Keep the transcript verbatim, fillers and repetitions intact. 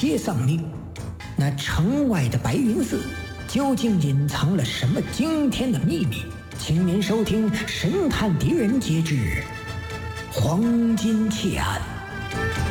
接丧命。那城外的白云寺究竟隐藏了什么惊天的秘密？请您收听《神探狄仁杰之黄金窃案》。